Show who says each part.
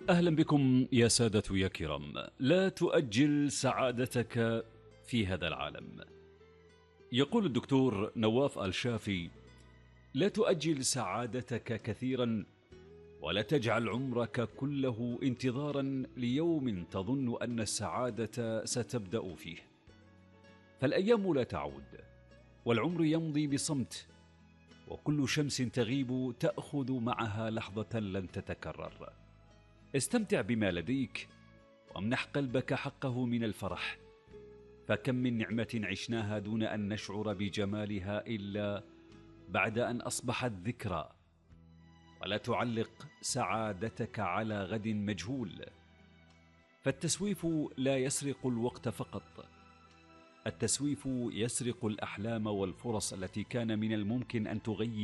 Speaker 1: أهلا بكم يا سادة يا كرام. لا تؤجل سعادتك في هذا العالم. يقول الدكتور نواف الشافي: لا تؤجل سعادتك كثيرا، ولا تجعل عمرك كله انتظارا ليوم تظن أن السعادة ستبدأ فيه. فالأيام لا تعود، والعمر يمضي بصمت، وكل شمس تغيب تأخذ معها لحظة لن تتكرر. استمتع بما لديك، وامنح قلبك حقه من الفرح، فكم من نعمة عشناها دون أن نشعر بجمالها إلا بعد أن أصبحت ذكرى. ولا تعلق سعادتك على غد مجهول، فالتسويف لا يسرق الوقت فقط، التسويف يسرق الأحلام والفرص التي كان من الممكن أن تغير